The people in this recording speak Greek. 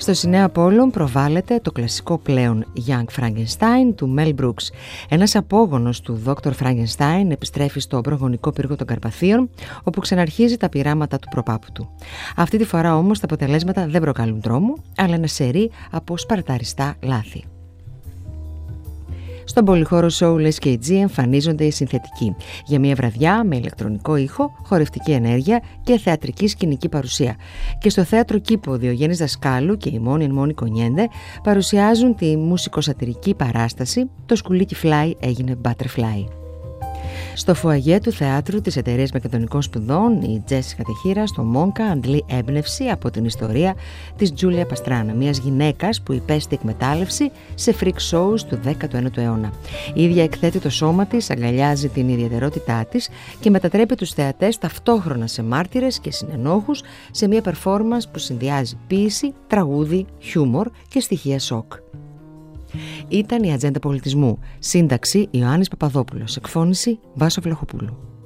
Στο Σινέα Απόλλων προβάλλεται το κλασικό πλέον Young Frankenstein του Mel Brooks. Ένας απόγονος του Dr. Frankenstein επιστρέφει στο προγονικό πύργο των Καρπαθίων, όπου ξαναρχίζει τα πειράματα του προπάπου του. Αυτή τη φορά όμως τα αποτελέσματα δεν προκαλούν τρόμο, αλλά ένα σερί από σπαρταριστά λάθη. Στον πολυχώρο show SKG εμφανίζονται οι συνθετικοί για μια βραδιά με ηλεκτρονικό ήχο, χορευτική ενέργεια και θεατρική σκηνική παρουσία. Και στο θέατρο Κήπο, ο Διογέννης Δασκάλου και η Μόνη Κονιέντε παρουσιάζουν τη μουσικοσατηρική παράσταση «Το σκουλίκι Fly έγινε Butterfly». Στο φουαγέ του θεάτρου της Εταιρείας Μακεδονικών Σπουδών, η Τζέσικα Τεχίρα στο Μόνκα αντλεί έμπνευση από την ιστορία της Τζούλια Παστράνα, μιας γυναίκας που υπέστη εκμετάλλευση σε freak shows του 19ου αιώνα. Η ίδια εκθέτει το σώμα της, αγκαλιάζει την ιδιαιτερότητά της και μετατρέπει τους θεατές ταυτόχρονα σε μάρτυρες και συνενόχους σε μια performance που συνδυάζει ποίηση, τραγούδι, χιούμορ και στοιχεία σοκ. Ήταν η Ατζέντα Πολιτισμού. Σύνταξη Ιωάννης Παπαδόπουλος. Εκφώνηση Βάσο Βλαχοπούλου.